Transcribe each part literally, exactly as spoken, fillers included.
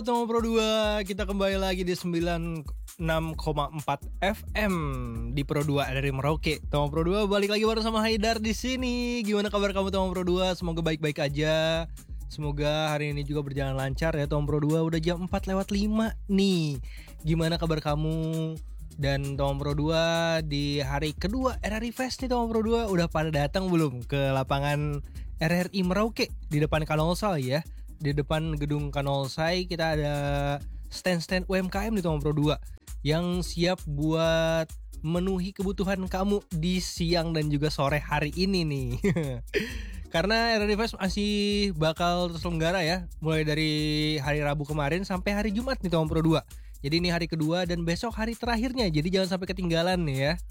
teman Pro dua, kita kembali lagi di sembilan puluh enam koma empat F M di Pro dua dari Merauke. Teman Pro dua balik lagi bareng sama Haidar di sini. Gimana kabar kamu teman Pro dua? Semoga baik-baik aja. Semoga hari ini juga berjalan lancar ya teman Pro dua. Udah jam empat lewat lima nih. Gimana kabar kamu? Dan teman Pro dua di hari kedua R R I Fest nih teman Pro dua udah pada datang belum ke lapangan R R I Merauke di depan Kanolsai ya. Di depan gedung Kanolsai kita ada stand-stand U M K M di teman Pro dua yang siap buat memenuhi kebutuhan kamu di siang dan juga sore hari ini nih. Karena R R I Fest masih bakal terselenggara ya, mulai dari hari Rabu kemarin sampai hari Jumat nih teman Pro dua. Jadi ini hari kedua dan besok hari terakhirnya. Jadi jangan sampai ketinggalan nih ya.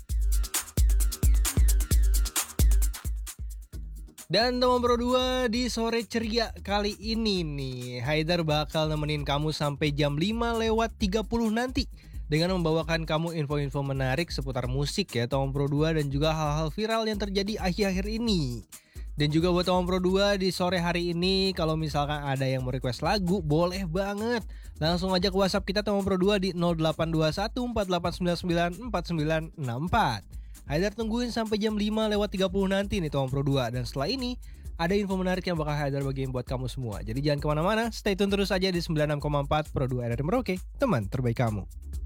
Dan teman Pro dua di sore ceria kali ini nih, Haidar bakal nemenin kamu sampai jam lima lewat tiga puluh nanti dengan membawakan kamu info-info menarik seputar musik ya teman Pro dua dan juga hal-hal viral yang terjadi akhir-akhir ini. Dan juga buat teman Pro dua di sore hari ini, kalau misalkan ada yang mau request lagu, boleh banget. Langsung aja ke WhatsApp kita teman Pro dua di nol delapan dua satu empat delapan sembilan sembilan empat sembilan enam empat. Haidar tungguin sampai jam lima lewat tiga puluh nanti nih teman Pro dua. Dan setelah ini ada info menarik yang bakal Haidar bagiin buat kamu semua. Jadi jangan kemana-mana, stay tune terus aja di sembilan puluh enam koma empat Pro dua R R I Merauke, teman terbaik kamu.